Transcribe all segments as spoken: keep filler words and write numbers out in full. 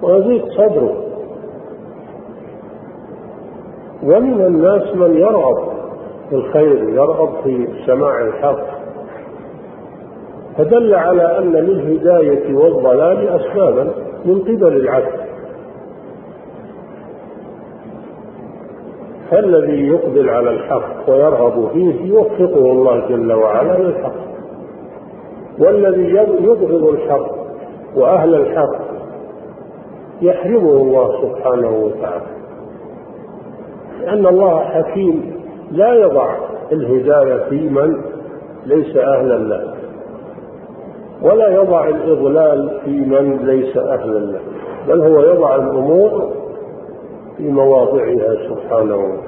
ويضيق صدره. ومن الناس من يرغب في الخير، يرغب في سماع الحق، فدل على أن للهداية والضلال أسبابا من قبل العبد. فالذي يقبل على الحق ويرغب فيه يوفقه الله جل وعلا للحق، والذي يبغض الحق وأهل الحق يحرمه الله سبحانه وتعالى، لأن الله حكيم لا يضع الهداية في من ليس أهلا له، ولا يضع الإضلال في من ليس أهلا له، بل هو يضع الأمور في مواضعها سبحانه وتعالى،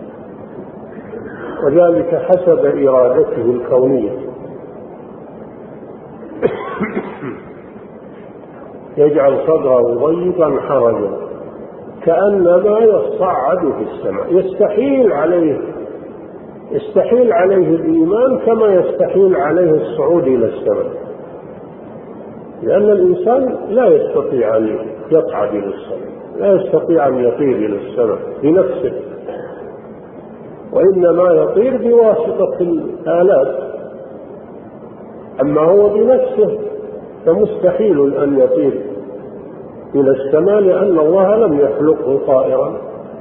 وذلك حسب إرادته الكونية. يجعل صدره ضيقا حرجا كأنما يصعد في السماء، يستحيل عليه يستحيل عليه الإيمان كما يستحيل عليه الصعود إلى السماء، لأن الإنسان لا يستطيع أن يصعد إلى السماء، لا يستطيع أن يطير إلى السماء بنفسه، وإنما يطير بواسطة الآلات. أما هو بنفسه فمستحيل أن يطير إلى السماء، لأن الله لم يخلقه طائرا،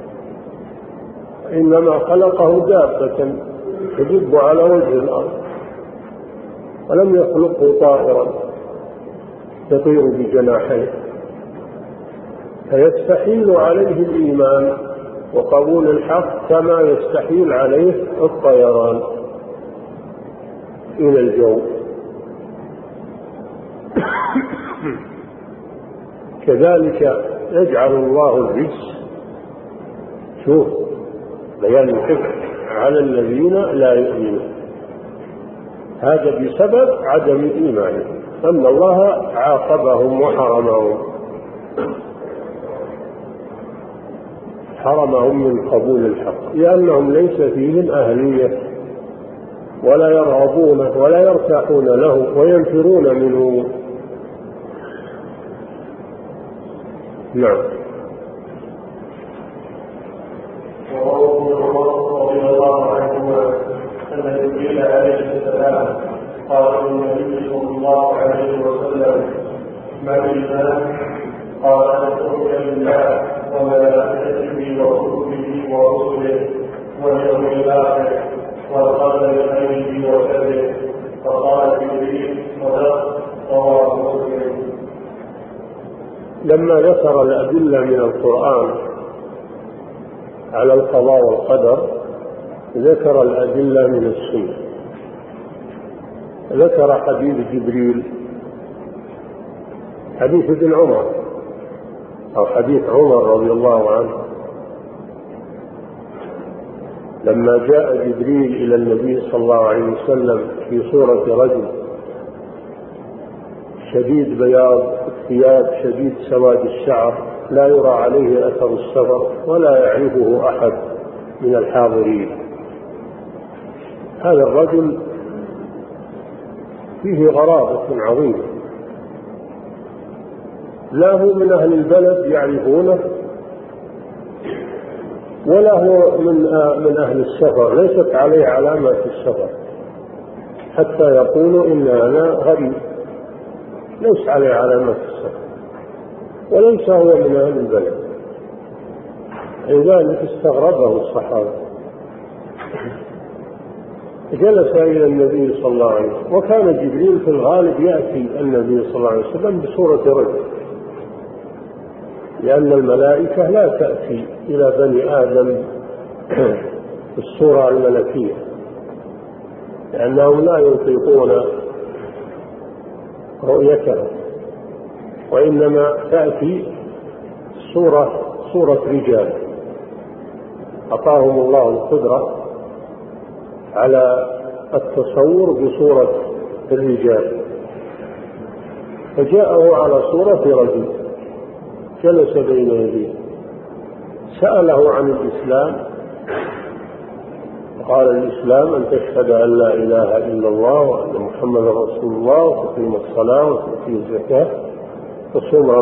إنما خلقه دابة تدب على وجه الأرض، ولم يخلقه طائرا يطير بجناحيه. فيستحيل عليه الإيمان وقبول الحق كما يستحيل عليه الطيران إلى الجو. كذلك يجعل الله الرجس، شوف بيان الحكم، على الذين لا يؤمنون، هذا بسبب عدم إيمانهم، أن الله عاقبهم وحرمهم حرمهم من قبول الحق، لأنهم ليس فيهم أهلية ولا يرغبونه ولا يرتاحون له وينفرون منه. نعم. رضي الله عنهما أن جبريل عليه السلام قال للنبي صلى الله عليه وسلم: ما الإيمان؟ قال: أن تؤمن بالله وملائكته وكتبه ورسله واليوم الآخر والقدر خيره وشره. فقال جبريل: صدقت. رواه مسلم. لما ذكر الأدلة من القرآن على القضاء والقدر ذكر الأدلة من السنة. ذكر حديث جبريل، حديث ابن عمر أو حديث عمر رضي الله عنه، لما جاء جبريل إلى النبي صلى الله عليه وسلم في صورة رجل شديد بياض الثياب شديد سواد الشعر، لا يرى عليه أثر السفر ولا يعرفه أحد من الحاضرين. هذا الرجل فيه غرابة عظيمة، لا هو من أهل البلد يعرفونه ولا هو من من أهل السفر، ليست عليه علامات السفر حتى يقولوا إن أنا غريب، ليس عليه علامات السفر وليس هو من أهل البلد، لذلك استغربه الصحابة. جلس إلى النبي صلى الله عليه وسلم، وكان جبريل في الغالب يأتي النبي صلى الله عليه وسلم بصورة رجل، لأن الملائكة لا تأتي إلى بني آدم بالصورة الملكية، لأنهم لا يطيقون رؤيته، وإنما تأتي صورة صورة رجال أعطاهم الله القدرة على التصور بصورة الرجال، فجاءه على صورة رجل جلس بين يديه، سأله عن الإسلام، قال: الإسلام أن تشهد أن لا إله إلا الله وأن محمدا رسول الله وتقيم الصلاة وتؤتي الزكاة وتصوم